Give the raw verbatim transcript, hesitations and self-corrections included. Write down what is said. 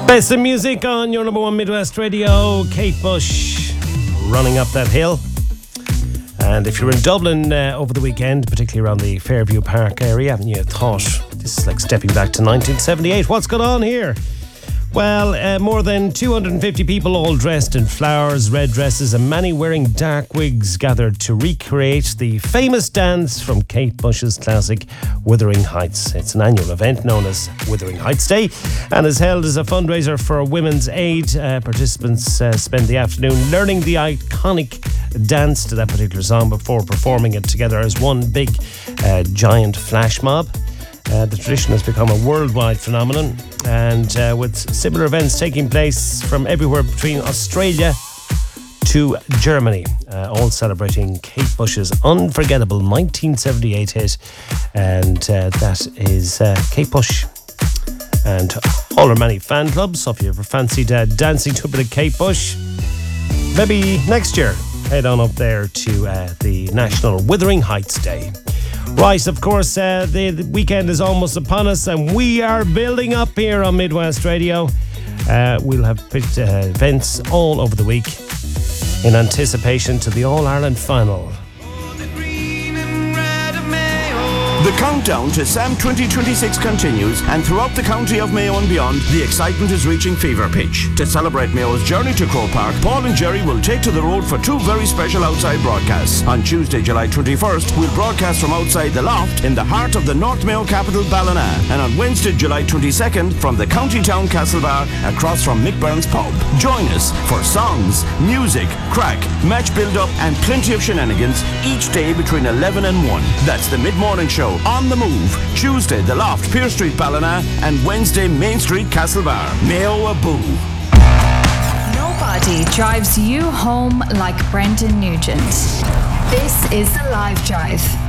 Best of music on your number one Midwest Radio. Kate Bush, Running Up That Hill. And if you're in Dublin uh, over the weekend, particularly around the Fairview Park area, and you thought, this is like stepping back to nineteen seventy-eight, what's going on here? Well, uh, more than two hundred fifty people, all dressed in flowers, red dresses, and many wearing dark wigs, gathered to recreate the famous dance from Kate Bush's classic Wuthering Heights. It's an annual event known as Wuthering Heights Day and is held as a fundraiser for Women's Aid. Uh, participants uh, spend the afternoon learning the iconic dance to that particular song before performing it together as one big uh, giant flash mob. Uh, the tradition has become a worldwide phenomenon, and uh, with similar events taking place from everywhere between Australia to Germany, uh, all celebrating Kate Bush's unforgettable nineteen seventy-eight hit, and uh, that is uh, Kate Bush and all her many fan clubs. So if you ever fancied uh, dancing to a bit of Kate Bush, maybe next year head on up there to uh, the National Wuthering Heights Day. Right, of course, uh, the, the weekend is almost upon us, and we are building up here on Midwest Radio. Uh, we'll have picked, uh, events all over the week in anticipation to the All-Ireland final. The countdown to SAM twenty twenty-six continues, and throughout the county of Mayo and beyond, the excitement is reaching fever pitch. To celebrate Mayo's journey to Croke Park, Paul and Jerry will take to the road for two very special outside broadcasts. On Tuesday, July twenty-first, we'll broadcast from outside the Loft in the heart of the North Mayo capital, Ballina, and on Wednesday, July twenty-second, from the county town Castlebar across from Mick Burns Pub. Join us for songs, music, crack, match build-up, and plenty of shenanigans each day between eleven and one. That's the mid-morning show. On the Move, Tuesday, The Loft, Pier Street, Ballina, and Wednesday, Main Street, Castlebar. Mayo Aboo. Nobody drives you home like Brendan Nugent. This is The Live Drive.